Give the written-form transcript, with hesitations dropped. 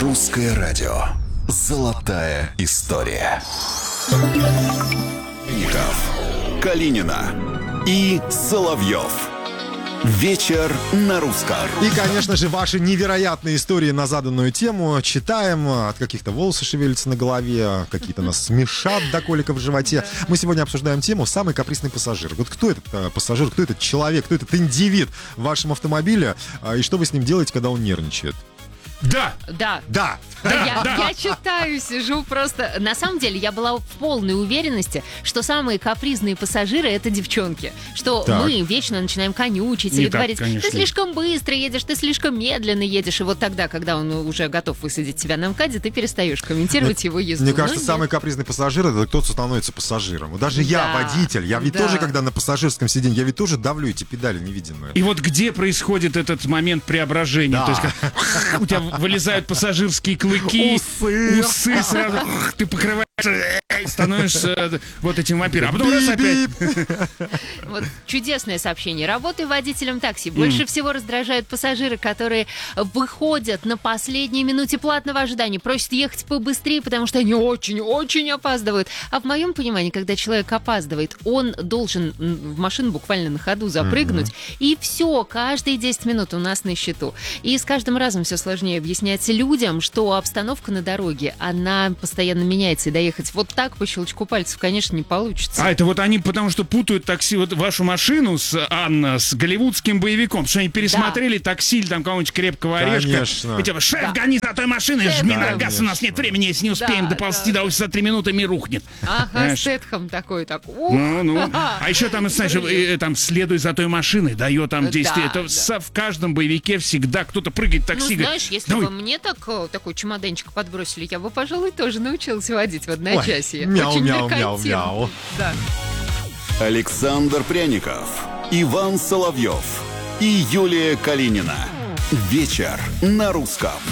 Русское радио. Золотая история. Калинина и Соловьев. Вечер на русском. И, конечно же, ваши невероятные истории на заданную тему читаем. От каких-то волосы шевелятся на голове, какие-то нас смешат до колика в животе. Мы сегодня обсуждаем тему «Самый капризный пассажир». Вот кто этот пассажир, кто этот человек, кто этот индивид в вашем автомобиле, и что вы с ним делаете, когда он нервничает? Да. Я читаю, сижу просто... На самом деле, я была в полной уверенности, что самые капризные пассажиры — это девчонки. Что мы вечно начинаем конючить или говорить: ты слишком быстро едешь, ты слишком медленно едешь. И вот тогда, когда он уже готов высадить тебя на МКАДе, ты перестаешь комментировать его езду. Мне кажется, самый капризный пассажир — это кто-то становится пассажиром. Вот даже я, водитель, я ведь тоже, когда на пассажирском сиденье, я ведь тоже давлю эти педали невидимые. И вот где происходит этот момент преображения? То есть, как у тебя вылезают пассажирские клыки, усы сразу, ты покрываешься, становишься вот этим вампиром. А потом раз опять. Вот чудесное сообщение. Работаю водителем такси. Больше всего раздражают пассажиры, которые выходят на последней минуте платного ожидания, просят ехать побыстрее, потому что они очень-очень опаздывают. А в моем понимании, когда человек опаздывает, он должен в машину буквально на ходу запрыгнуть, и все, каждые 10 минут у нас на счету. И с каждым разом все сложнее объяснять людям, что обстановка на дороге, она постоянно меняется, и доехать вот так по щелчку пальцев, конечно, не получится. А это вот они потому что путают такси, вот вашу машину с голливудским боевиком, потому что они пересмотрели такси или там кого-нибудь крепкого орешка. Конечно. И типа: шеф, гони за той машиной, жми на газ, у нас нет времени, если не успеем доползти до офиса 3 минуты, мир рухнет. Ага, Стэтхэм такой, так. А еще там, знаешь, там следуй за той машиной, дает там действие. Это в каждом боевике всегда кто-то прыгает в такси. Ну, знаешь, если бы мне такой чемоданчик подбросили, я бы, пожалуй, тоже научилась водить в одночасье. Мяу-мяу-мяу-мяу. Да. Александр Пряников, Иван Соловьев и Юлия Калинина. Вечер на русском.